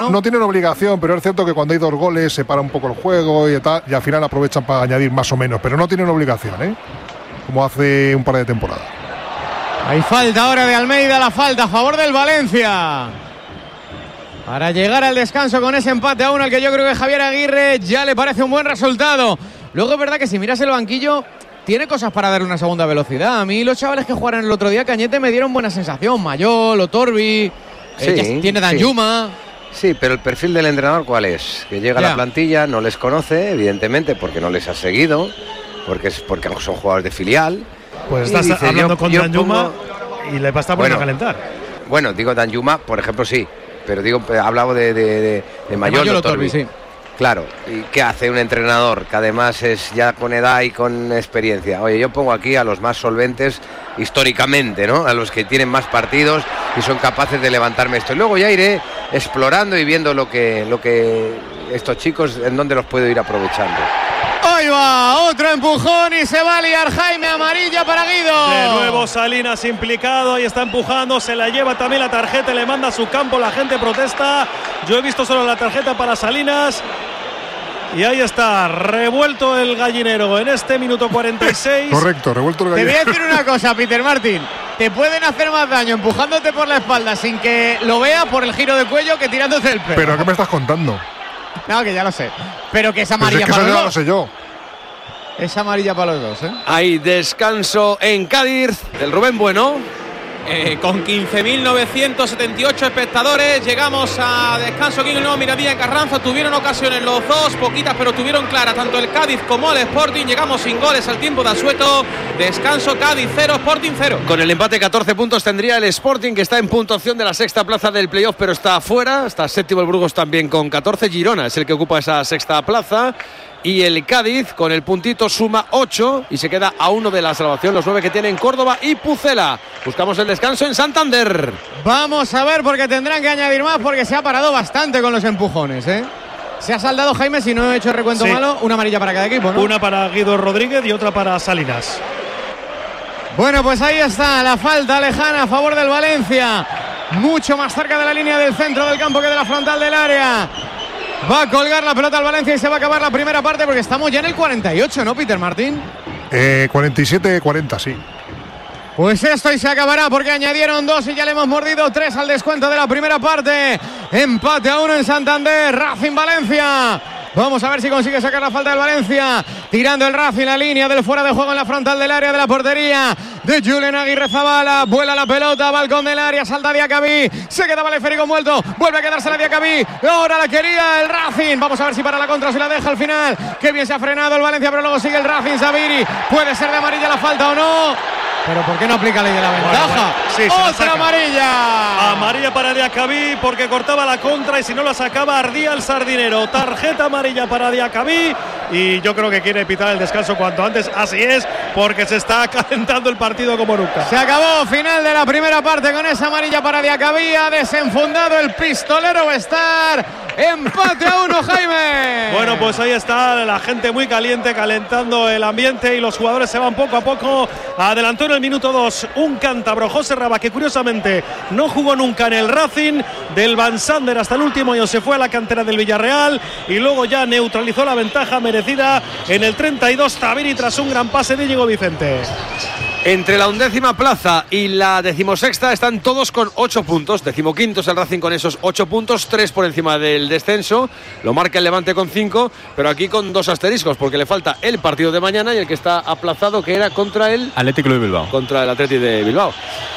No tienen obligación, pero es cierto que cuando hay 2 goles se para un poco el juego y tal, y al final aprovechan para añadir más o menos, pero no tienen obligación, como hace un par de temporadas. Hay falta ahora de Almeida, la falta a favor del Valencia. Para llegar al descanso con ese empate a 1, al que yo creo que Javier Aguirre ya le parece un buen resultado. Luego es verdad que si miras el banquillo, tiene cosas para darle una segunda velocidad. A mí los chavales que jugaron el otro día, Cañete, me dieron buena sensación. Mayol, Otorbi, tiene Danjuma. Sí, pero el perfil del entrenador, ¿cuál es? Que llega a la plantilla, no les conoce, evidentemente, porque no les ha seguido, porque son jugadores de filial. Pues estás hablando con Danjuma y le basta por calentar. Bueno, digo Danjuma, por ejemplo, sí. Pero digo, hablaba de Mayol, Otorbi, sí. Claro, ¿y qué hace un entrenador que además es ya con edad y con experiencia? Oye, yo pongo aquí a los más solventes históricamente, ¿no? A los que tienen más partidos y son capaces de levantarme esto. Y luego ya iré explorando y viendo lo que estos chicos, en dónde los puedo ir aprovechando. Ahí va, otro empujón y se va a liar Jaime, amarilla para Guido. De nuevo Salinas implicado y está empujando, se la lleva también la tarjeta, le manda a su campo, la gente protesta. Yo he visto solo la tarjeta para Salinas. Y ahí está, revuelto el gallinero en este minuto 46. Correcto, revuelto el gallinero. Te voy a decir una cosa, Peter Martin. Te pueden hacer más daño empujándote por la espalda sin que lo veas por el giro de cuello que tirándote el pelo. ¿Pero qué me estás contando? No, que ya lo sé. Pero que es amarilla para los dos. Lo sé yo. Es amarilla para los dos, Hay descanso en Cádiz del Rubén Bueno. Con 15.978 espectadores llegamos a descanso aquí en el nuevo Miradía en Carranza. Tuvieron ocasiones los dos, poquitas, pero tuvieron claras tanto el Cádiz como el Sporting. Llegamos sin goles al tiempo de asueto. Descanso, Cádiz 0, Sporting 0. Con el empate 14 puntos tendría el Sporting, que está en puntuación de la sexta plaza del playoff, pero está fuera. Está séptimo el Burgos también con 14. Girona es el que ocupa esa sexta plaza. Y el Cádiz con el puntito suma 8 y se queda a 1 de la salvación, los 9 que tienen Córdoba y Pucela. Buscamos el descanso en Santander. Vamos a ver, porque tendrán que añadir más, porque se ha parado bastante con los empujones, Se ha saldado, Jaime, si no he hecho recuento malo, una amarilla para cada equipo, ¿no? Una para Guido Rodríguez y otra para Salinas. Bueno, pues ahí está la falta lejana a favor del Valencia. Mucho más cerca de la línea del centro del campo que de la frontal del área. Va a colgar la pelota al Valencia y se va a acabar la primera parte, porque estamos ya en el 48, ¿no, Peter Martín? 47-40, sí. Pues esto y se acabará, porque añadieron 2 y ya le hemos mordido 3 al descuento de la primera parte. Empate a 1 en Santander, Racing Valencia. Vamos a ver si consigue sacar la falta del Valencia. Tirando el Racing, la línea del fuera de juego en la frontal del área de la portería de Julen Aguirre Zabala. Vuela la pelota, balcón del área, salta Diacabí. Se quedaba el esférico envuelto, vuelve a quedarse la Diacabí. Ahora la quería el Racing. Vamos a ver si para la contra, si la deja al final. Qué bien se ha frenado el Valencia, pero luego sigue el Racing. Sabiri, puede ser de amarilla la falta o no. Pero ¿por qué no aplica la ley de la ventaja? Bueno. Sí, ¡otra amarilla! Amarilla para Diacabí porque cortaba la contra y si no la sacaba ardía el sardinero. Tarjeta amarilla para Diacabí y yo creo que quiere pitar el descanso cuanto antes. Así es, porque se está calentando el partido como nunca. Se acabó, final de la primera parte con esa amarilla para Diacabí. Ha desenfundado el pistolero Star. Empate a 1, Jaime. Bueno, pues ahí está la gente muy caliente, calentando el ambiente y los jugadores se van poco a poco. Adelantó en el minuto 2 un cántabro, José Raba, que curiosamente no jugó nunca en el Racing. Del Van Sander hasta el último año se fue a la cantera del Villarreal y luego ya neutralizó la ventaja merecida en el 32 Tabiri tras un gran pase de Íñigo Vicente. Entre la 11ª plaza y la 16ª están todos con 8 puntos. 15º es el Racing con esos 8 puntos, 3 por encima del descenso. Lo marca el Levante con 5, pero aquí con 2 asteriscos, porque le falta el partido de mañana y el que está aplazado, que era contra el Atlético de Bilbao. Contra el Atleti de Bilbao.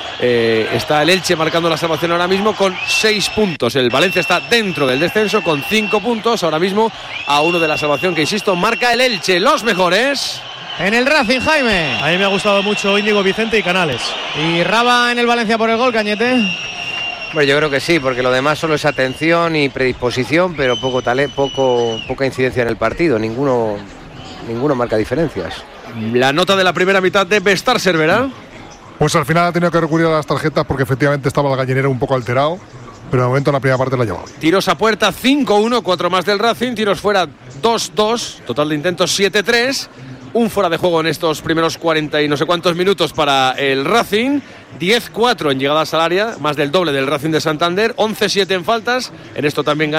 Está el Elche marcando la salvación ahora mismo con 6 puntos. El Valencia está dentro del descenso con 5 puntos. Ahora mismo a 1 de la salvación, que insisto, marca el Elche. Los mejores en el Racing, Jaime. A mí me ha gustado mucho Íñigo Vicente y Canales. ¿Y Raba en el Valencia por el gol, Cañete? Bueno, yo creo que sí, porque lo demás solo es atención y predisposición, pero poca incidencia en el partido. Ninguno marca diferencias. La nota de la primera mitad de Bestar Cervera. Pues al final ha tenido que recurrir a las tarjetas porque efectivamente estaba el gallinero un poco alterado, pero de momento en la primera parte la ha llevado. Tiros a puerta 5-1, 4 más del Racing. Tiros fuera 2-2, total de intentos 7-3. Un fuera de juego en estos primeros 40 y no sé cuántos minutos para el Racing. 10-4 en llegadas al área, más del doble del Racing de Santander. 11-7 en faltas. En esto también gana